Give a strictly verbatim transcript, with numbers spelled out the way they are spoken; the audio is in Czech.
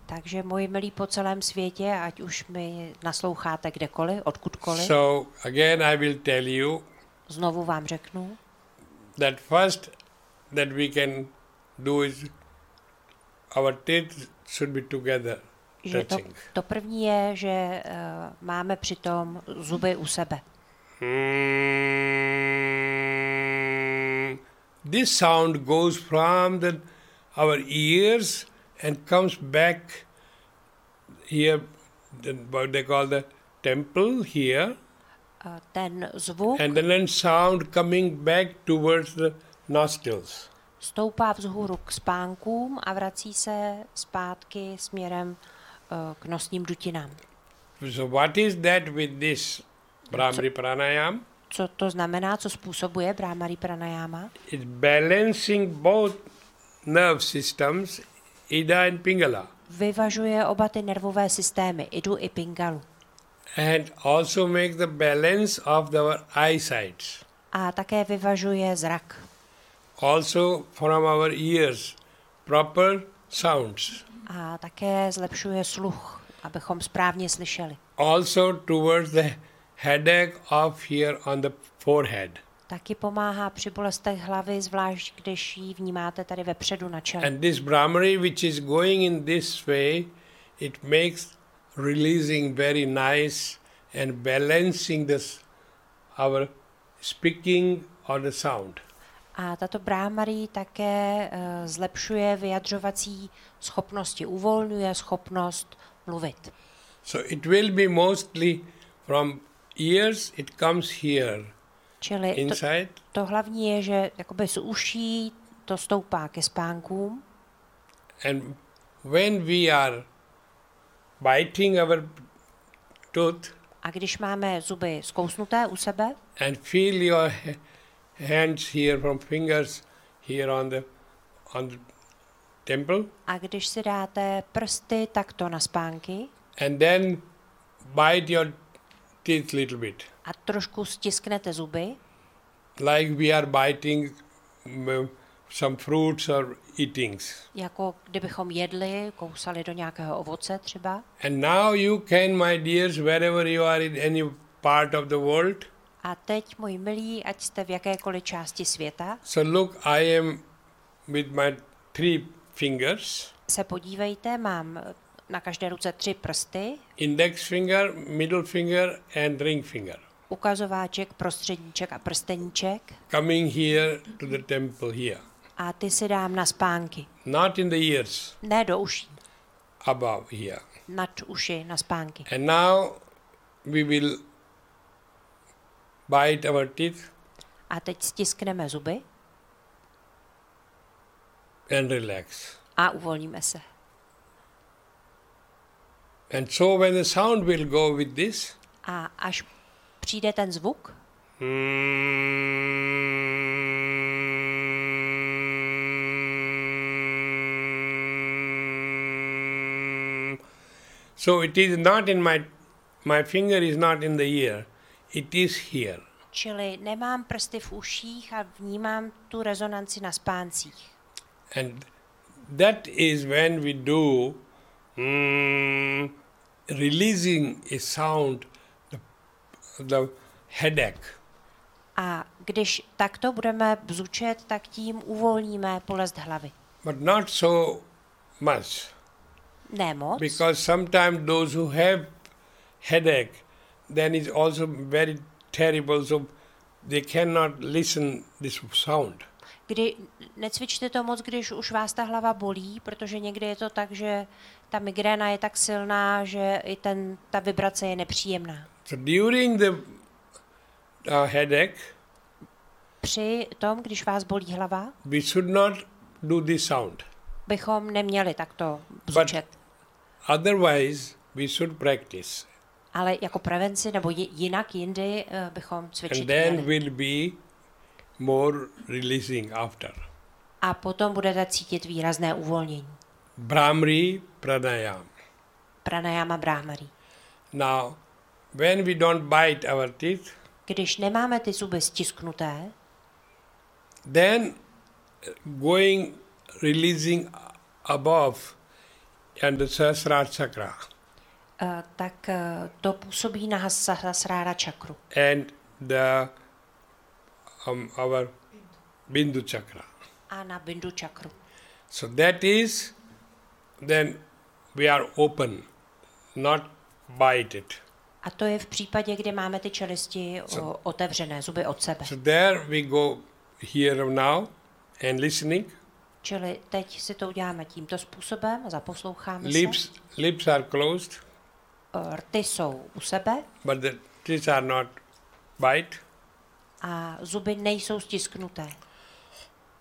Takže moji milí po celém světě, ať už mi nasloucháte kdekoliv, odkudkoliv. So again I will tell you Znovu vám řeknu, that first that we can do is our teeth should be together, že to, touching. to první je, že uh, máme přitom zuby u sebe. Hmm. This sound goes from the, our ears and comes back here, the, what they call the temple here, Uh, ten zvuk and then sound coming back towards the nostrils. stoupá vzhůru k spánkům a vrací se zpátky směrem uh, k nosním dutinám. So what is that with this Brahmari Pranayam? Co to znamená, co způsobuje Brahmari Pranayama? It's balancing both nerve systems, Ida and Pingala, Vyvažuje oba ty nervové systémy, Idu i Pingalu. and also make the balance of our eyesight. A také vyvažuje zrak. Also from our ears, proper sounds. A také zlepšuje sluch, abychom správně slyšeli. Also towards the headache of here on the forehead. Taky pomáhá při bolestech hlavy, zvlášť když ji vnímáte tady vepředu na čele. And this Brahmari which is going in this way, it makes releasing very nice and balancing this our speaking or the sound. A tato Brahmari také uh, zlepšuje vyjadřovací schopnosti, uvolňuje schopnost mluvit. So it will be mostly from ears, it comes here Čili to, inside, to hlavní je, že jakoby z uší to stoupá ke spánkům and when we are biting our tooth a když máme zuby zkousnuté u sebe and feel your ha- hands here from fingers here on the on the temple, a když si dáte prsty takto na spánky and then bite your teeth little bit, a trošku stisknete zuby, like we are biting mm, some fruits or eatings. jako kdybychom jedli, kousali do nějakého ovoce třeba. And now you can, my dears, wherever you are in any part of the world, A teď, moji milí, ať jste v jakékoliv části světa, so look, I am with my three fingers, se podívejte, mám na každé ruce tři prsty, index finger, middle finger and ring finger, ukazováček, prostředníček a prsteníček, coming here to the temple here, a ty si dám na spánky. not in the ears, Ne do uší, above here. nad uši, na spánky. And now we will bite our teeth A teď stiskneme zuby and relax. a uvolníme se. And so when the sound will go with this, A až přijde ten zvuk, so it is not in my, my finger is not in the ear, it is here. čili nemám prsty v uších a vnímám tu rezonanci na spáncích. And that is when we do mm, releasing a sound, the, the headache. A když takto budeme bzučet, tak tím uvolníme bolest hlavy. But not so much, Ne moc, because sometimes those who have headache, then it's also very terrible, so they cannot listen this sound. kdy necvičte to moc, když už vás ta hlava bolí, protože někdy je to tak, že ta migréna je tak silná, že i ten, ta vibrace je nepříjemná. So during the uh, headache, Při tom, když vás bolí hlava, we should not do this sound. bychom neměli takto bzučet. Otherwise, we should practice. Ale jako prevenci nebo ji- jinak jindy uh, bychom cvičit And then měli. will be more releasing after. A potom budete cítit výrazné uvolnění. Brahmari Pranayam. Pranayama Brahmari. Now, when we don't bite our teeth, Když nemáme ty zuby stisknuté, then going, releasing above and the Sahasrara chakra. Uh, tak uh, to působí na Sahasrara čakru. And the um, our Bindu chakra. A na Bindu čakru. So that is, then we are open, not bited. A to je v případě, kdy máme ty čelisti So- o, otevřené, zuby od sebe. So there we go here now and listening. Čili teď si to uděláme tímto způsobem, zaposloucháme Lips, se. lips are closed, Uh, Rty jsou u sebe but the teeth are not bite. a zuby nejsou stisknuté.